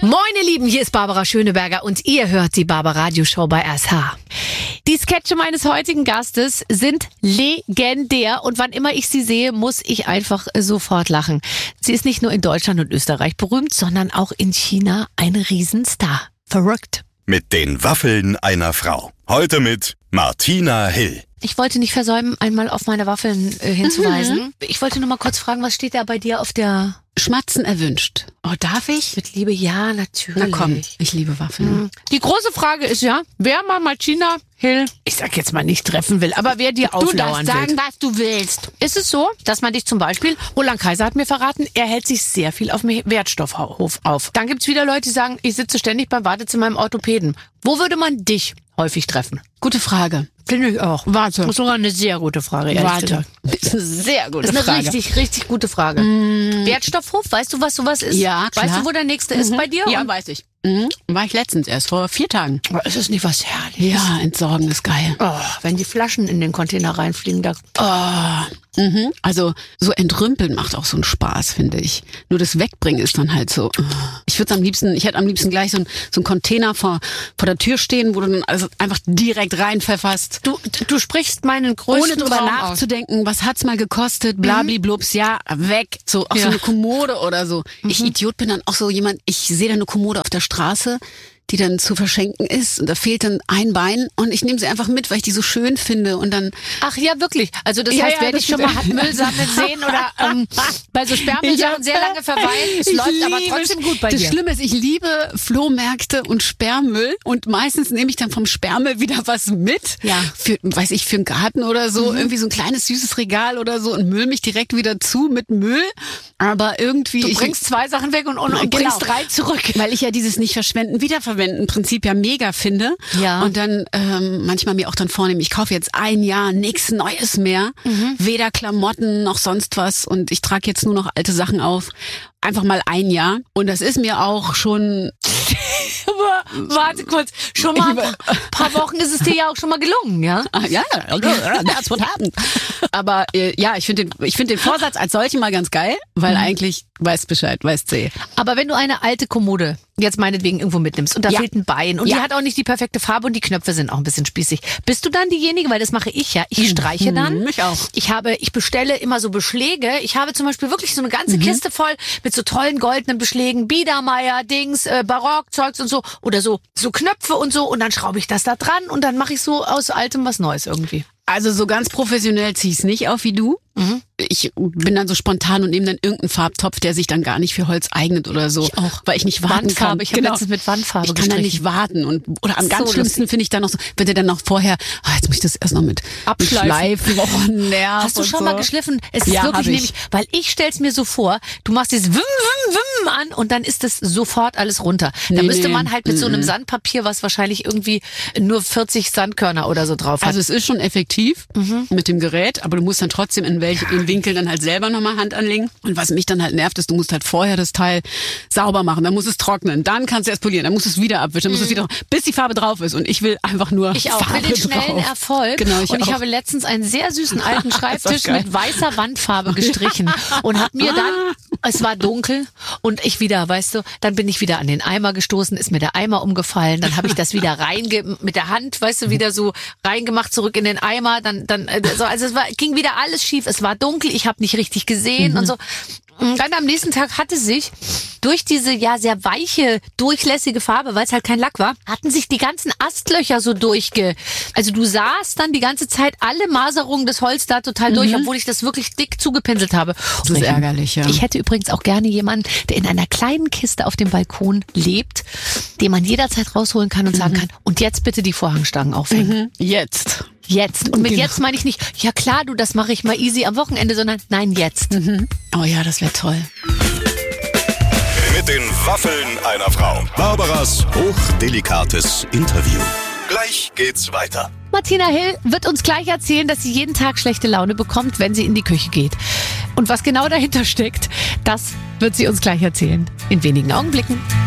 Moin ihr Lieben, hier ist Barbara Schöneberger und ihr hört die Barbara-Radio-Show bei SH. Die Sketche meines heutigen Gastes sind legendär und wann immer ich sie sehe, muss ich einfach sofort lachen. Sie ist nicht nur in Deutschland und Österreich berühmt, sondern auch in China ein Riesenstar. Verrückt. Mit den Waffeln einer Frau. Heute mit Martina Hill. Ich wollte nicht versäumen, einmal auf meine Waffeln hinzuweisen. Ich wollte nur mal kurz fragen, was steht da bei dir auf der... Schmatzen erwünscht. Oh, darf ich? Mit Liebe, ja, natürlich. Na komm, ich liebe Waffeln. Die große Frage ist ja, wer mal Martina Hill, ich sag jetzt mal nicht treffen will, aber wer dir auflauern will. Du darfst sagen, was du willst. Ist es so, dass man dich zum Beispiel, Roland Kaiser hat mir verraten, er hält sich sehr viel auf dem Wertstoffhof auf. Dann gibt's wieder Leute, die sagen, ich sitze ständig beim Wartezimmer im Orthopäden. Wo würde man dich häufig treffen? Gute Frage. Finde ich auch. Warte. Das ist sogar eine sehr gute Frage. Warte. Das ist eine sehr gute Frage. Das ist eine richtig, richtig gute Frage. Wertstoffhof, weißt du, was sowas ist? Ja, klar. Weißt du, wo der nächste ist bei dir? Ja, weiß ich. War ich letztens erst, vor 4 Tagen. Ist das nicht was Herrliches? Ja, entsorgen ist geil. Oh, wenn die Flaschen in den Container reinfliegen, da... Also so entrümpeln macht auch so einen Spaß, finde ich. Nur das Wegbringen ist dann halt so. Ich hätte am liebsten gleich so einen Container vor der Tür stehen, wo du dann also einfach direkt reinpfefferst. Du sprichst meinen größten Ohne drüber Traum nachzudenken, was hat's mal gekostet, blabliblups, ja, weg. So auch so eine Kommode oder so. Ich Idiot bin dann auch so jemand, ich sehe da eine Kommode auf der Straße, die dann zu verschenken ist und da fehlt dann ein Bein und ich nehme sie einfach mit, weil ich die so schön finde und dann... Ach ja, wirklich? Also das heißt, wer dich schon mal hat Müll sammeln sehen oder bei so Sperrmüllsachen sehr lange verweilen, es läuft aber trotzdem gut bei dir. Das Schlimme ist, ich liebe Flohmärkte und Sperrmüll und meistens nehme ich dann vom Sperrmüll wieder was mit. Ja. Für einen Garten oder so, irgendwie so ein kleines süßes Regal oder so und müll mich direkt wieder zu mit Müll. Aber irgendwie... Du bringst 2 Sachen weg und bringst 3 zurück. Weil ich ja dieses Nicht-Verschwenden-Wiederverwenden-Prinzip ja mega finde. Ja. Und dann manchmal mir auch dann vornehme, ich kaufe jetzt ein Jahr nichts Neues mehr. Weder Klamotten noch sonst was. Und ich trage jetzt nur noch alte Sachen auf. Einfach mal ein Jahr. Und das ist mir auch schon... Warte kurz, schon mal ein paar Wochen ist es dir ja auch schon mal gelungen, ja? Ja, that's what happened. Aber ja, ich finde den Vorsatz als solchen mal ganz geil, weil eigentlich weißt Bescheid, weißt sie. Aber wenn du eine alte Kommode jetzt meinetwegen irgendwo mitnimmst und da fehlt ein Bein und die hat auch nicht die perfekte Farbe und die Knöpfe sind auch ein bisschen spießig, bist du dann diejenige, weil das mache ich ja, ich streiche dann. Mich auch. Ich bestelle immer so Beschläge, ich habe zum Beispiel wirklich so eine ganze Kiste voll mit so tollen goldenen Beschlägen, Biedermeier, Dings, Barockzeugs und so oder so Knöpfe und so und dann schraube ich das da dran und dann mache ich so aus Altem was Neues irgendwie. Also so ganz professionell zieh ich's nicht auf wie du. Ich bin dann so spontan und nehme dann irgendeinen Farbtopf, der sich dann gar nicht für Holz eignet oder so. Ich auch. Weil ich nicht warten kann. Ich habe letztens mit Wandfarbe Ich kann dann nicht warten. Oder am ganz schlimmsten finde ich dann noch so, wenn der dann noch vorher, jetzt muss ich das erst noch mit Abschleifen. Nerv. Hast du schon mal geschliffen? Es ist wirklich nämlich, weil ich stell's mir so vor, du machst dieses Wim an und dann ist das sofort alles runter. Da müsste man halt mit so einem Sandpapier, was wahrscheinlich irgendwie nur 40 Sandkörner oder so drauf hat. Also es ist schon effektiv mit dem Gerät, aber du musst dann trotzdem in Winkel dann halt selber nochmal Hand anlegen. Und was mich dann halt nervt, ist, du musst halt vorher das Teil sauber machen, dann musst es trocknen, dann kannst du erst polieren, dann musst du es wieder abwischen, dann musst du es wieder, bis die Farbe drauf ist. Und ich will einfach nur Ich auch, Farbe will den schnellen drauf. Erfolg. Genau, ich habe letztens einen sehr süßen alten Schreibtisch mit weißer Wandfarbe gestrichen und habe mir dann, es war dunkel und ich wieder, weißt du, dann bin ich wieder an den Eimer gestoßen, ist mir der Eimer umgefallen, dann habe ich das wieder mit der Hand, weißt du, wieder so reingemacht, zurück in den Eimer, also ging wieder alles schief, es war dunkel, ich habe nicht richtig gesehen und so. Und dann am nächsten Tag hatte sich durch diese ja sehr weiche, durchlässige Farbe, weil es halt kein Lack war, hatten sich die ganzen Astlöcher so also du sahst dann die ganze Zeit alle Maserungen des Holz da total durch, obwohl ich das wirklich dick zugepinselt habe. Das ist ärgerlich, ja. Ich hätte übrigens auch gerne jemanden, der in einer kleinen Kiste auf dem Balkon lebt, den man jederzeit rausholen kann und sagen kann, und jetzt bitte die Vorhangstangen aufhängen. Jetzt. Und mit jetzt meine ich nicht, ja klar, das mache ich mal easy am Wochenende, sondern nein, jetzt. Oh ja, das wäre toll. Mit den Waffeln einer Frau. Barbaras hochdelikates Interview. Gleich geht's weiter. Martina Hill wird uns gleich erzählen, dass sie jeden Tag schlechte Laune bekommt, wenn sie in die Küche geht. Und was genau dahinter steckt, das wird sie uns gleich erzählen. In wenigen Augenblicken.